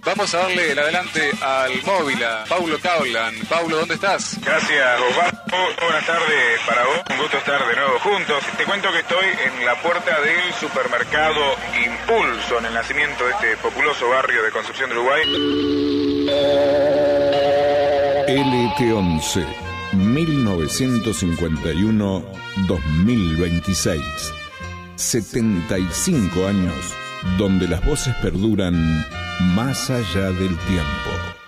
Vamos a darle el adelante al móvil, a Paulo Kaulan. Paulo, ¿dónde estás? Gracias, Osvaldo. Buenas tardes para vos. Un gusto estar de nuevo juntos. Te cuento que estoy en la puerta del supermercado Impulso, en el nacimiento de este populoso barrio de Concepción del Uruguay. LT11, 1951-2026. 75 años donde las voces perduran más allá del tiempo.